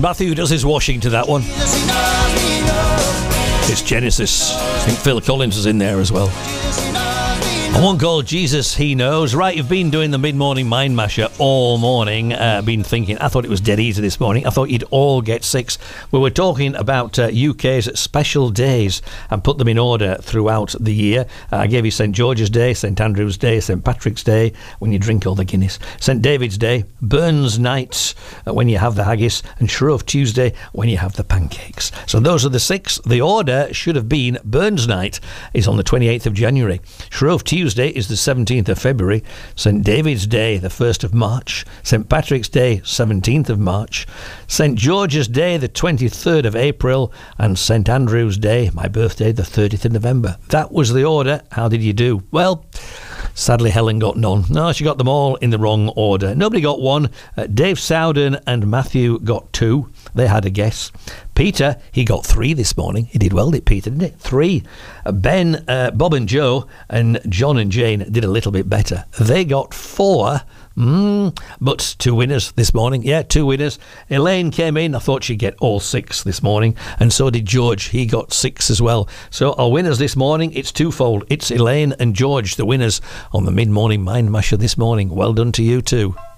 Matthew does his washing to that one. It's Genesis. I think Phil Collins is in there as well. And one called Jesus He Knows. Right, you've been doing the mid-morning mind masher all morning. Been thinking, I thought it was dead easy this morning. I thought you'd all get 6. We were talking about UK's special days and put them in order throughout the year. I gave you St George's Day, St Andrew's Day, St Patrick's Day, when you drink all the Guinness, St David's Day, Burns Night, when you have the haggis, and Shrove Tuesday, when you have the pancakes. So those are the 6. The order should have been Burns Night is on the 28th of January. Shrove Tuesday is the 17th of February, St David's Day the 1st of March, St Patrick's Day 17th of March, St George's Day the 23rd of April, and St Andrew's Day, my birthday, the 30th of November. That was the order. How did you do? Well, sadly Helen got none. No, she got them all in the wrong order. Nobody got 1. Dave Sowden and Matthew got 2. They had a guess. Peter, he got 3 this morning. He did well, did Peter, didn't it? 3. Ben, Bob and Joe, and John and Jane did a little bit better. They got 4. But 2 winners this morning. Yeah, 2 winners. Elaine came in. I thought she'd get all 6 this morning. And so did George. He got 6 as well. So our winners this morning, it's twofold. It's Elaine and George, the winners on the mid-morning mind masher this morning. Well done to you too.